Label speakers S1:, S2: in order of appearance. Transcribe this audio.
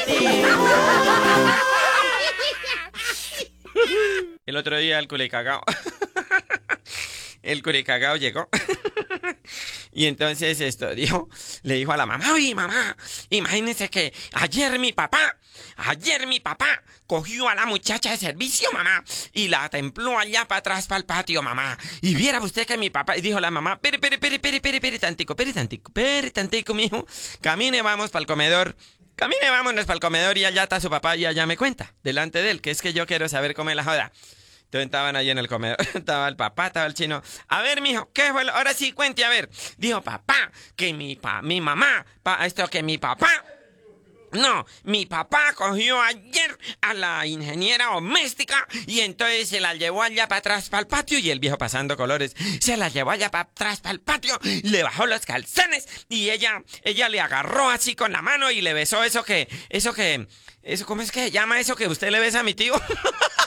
S1: El otro día el culicagao. El culicagao llegó. Y entonces le dijo a la mamá: oye, mamá, imagínese que ayer mi papá cogió a la muchacha de servicio, mamá, y la templó allá para atrás, para el patio, mamá. Y viera usted que mi papá, y dijo la mamá: pere tantico, mijo. Camine, vamos para el comedor. Camine, vámonos para el comedor y allá está su papá y allá me cuenta, delante de él, que es que yo quiero saber cómo es la joda. Entonces estaban ahí en el comedor, estaba el papá, estaba el chino. A ver, mijo, ¿qué fue? Ahora sí, cuente, a ver. Dijo papá, que mi papá cogió ayer a la ingeniera doméstica y entonces se la llevó allá para atrás para el patio y el viejo pasando colores. Se la llevó allá para atrás para el patio, le bajó los calzones y ella le agarró así con la mano y le besó eso, ¿cómo es que se llama eso que usted le besa a mi tío?